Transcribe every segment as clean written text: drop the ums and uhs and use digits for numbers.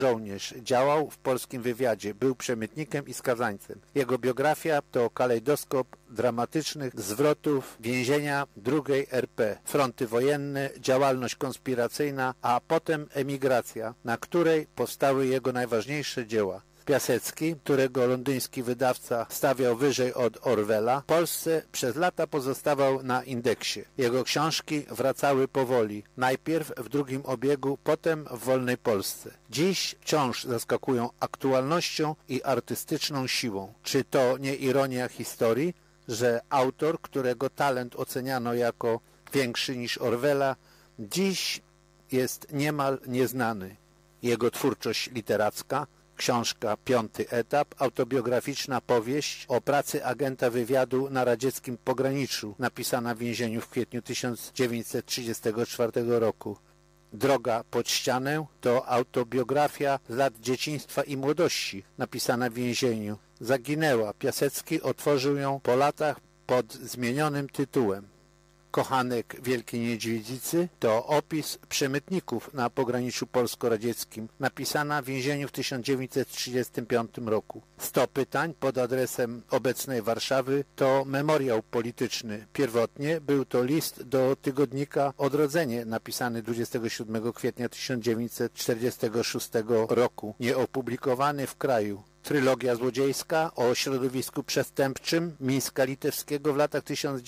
żołnierz, działał w polskim wywiadzie, był przemytnikiem i skazańcem. Jego biografia to kalejdoskop dramatycznych zwrotów więzienia II RP, fronty wojenne, działalność konspiracyjna, a potem emigracja, na której powstały jego najważniejsze dzieła. Piasecki, którego londyński wydawca stawiał wyżej od Orwella, w Polsce przez lata pozostawał na indeksie. Jego książki wracały powoli, najpierw w drugim obiegu, potem w wolnej Polsce. Dziś wciąż zaskakują aktualnością i artystyczną siłą. Czy to nie ironia historii, że autor, którego talent oceniano jako większy niż Orwella, dziś jest niemal nieznany. Jego twórczość literacka, książka Piąty etap, autobiograficzna powieść o pracy agenta wywiadu na radzieckim pograniczu, napisana w więzieniu w kwietniu 1934 roku. Droga pod ścianę to autobiografia z lat dzieciństwa i młodości, napisana w więzieniu. Zaginęła. Piasecki otworzył ją po latach pod zmienionym tytułem. Kochanek Wielkiej Niedźwiedzicy to opis przemytników na pograniczu polsko-radzieckim, napisana w więzieniu w 1935 roku. 100 pytań pod adresem obecnej Warszawy to memoriał polityczny. Pierwotnie był to list do tygodnika Odrodzenie, napisany 27 kwietnia 1946 roku, nieopublikowany w kraju. Trylogia złodziejska o środowisku przestępczym Mińska Litewskiego w latach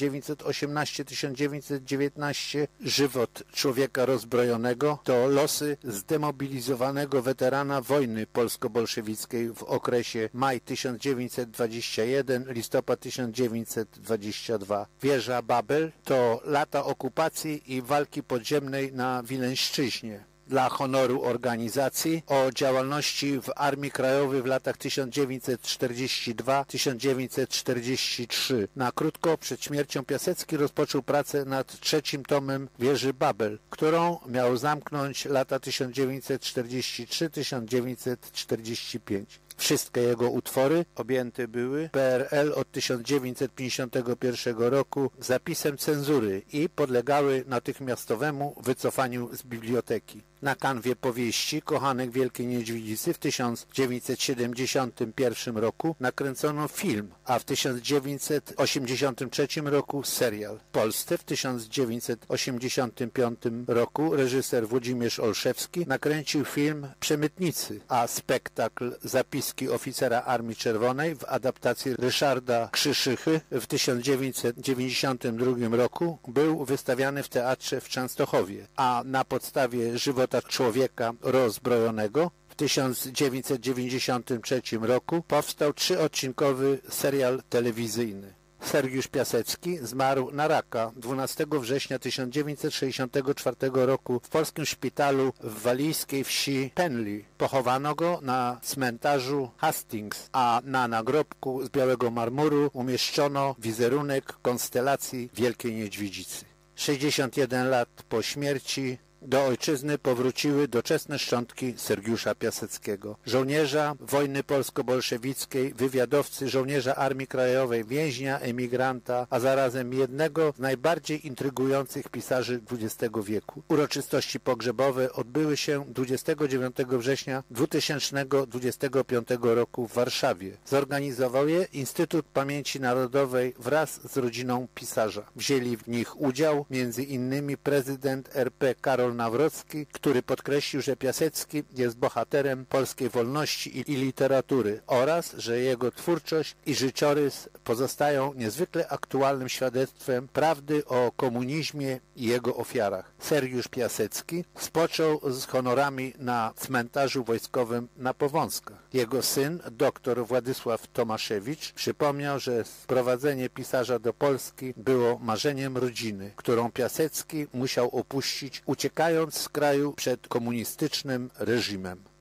1918-1919, Żywot człowieka rozbrojonego to losy zdemobilizowanego weterana wojny polsko-bolszewickiej w okresie maj 1921, listopad 1922. Wieża Babel to lata okupacji i walki podziemnej na Wileńszczyźnie. Dla honoru organizacji o działalności w Armii Krajowej w latach 1942-1943. Na krótko przed śmiercią Piasecki rozpoczął pracę nad trzecim tomem Wieży Babel, którą miał zamknąć lata 1943-1945. Wszystkie jego utwory objęte były PRL od 1951 roku zapisem cenzury i podlegały natychmiastowemu wycofaniu z biblioteki. Na kanwie powieści Kochanek Wielkiej Niedźwiedzicy w 1971 roku nakręcono film, a w 1983 roku serial. W Polsce w 1985 roku reżyser Włodzimierz Olszewski nakręcił film Przemytnicy, a spektakl Zapiski oficera Armii Czerwonej w adaptacji Ryszarda Krzyszychy w 1992 roku był wystawiany w teatrze w Częstochowie, a na podstawie Żywota człowieka rozbrojonego w 1993 roku powstał 3-odcinkowy serial telewizyjny. Sergiusz Piasecki zmarł na raka 12 września 1964 roku w polskim szpitalu w walijskiej wsi Penly. Pochowano go na cmentarzu Hastings, a na nagrobku z białego marmuru umieszczono wizerunek konstelacji Wielkiej Niedźwiedzicy. 61 lat po śmierci do ojczyzny powróciły doczesne szczątki Sergiusza Piaseckiego, żołnierza wojny polsko-bolszewickiej, wywiadowcy, żołnierza Armii Krajowej, więźnia, emigranta, a zarazem jednego z najbardziej intrygujących pisarzy XX wieku. Uroczystości pogrzebowe odbyły się 29 września 2025 roku w Warszawie. Zorganizował je Instytut Pamięci Narodowej wraz z rodziną pisarza. Wzięli w nich udział m.in. prezydent RP Karol Nawrocki, który podkreślił, że Piasecki jest bohaterem polskiej wolności i literatury oraz, że jego twórczość i życiorys pozostają niezwykle aktualnym świadectwem prawdy o komunizmie i jego ofiarach. Sergiusz Piasecki spoczął z honorami na cmentarzu wojskowym na Powązkach. Jego syn, dr Władysław Tomaszewicz, przypomniał, że sprowadzenie pisarza do Polski było marzeniem rodziny, którą Piasecki musiał opuścić, uciekając z kraju przed komunistycznym reżimem.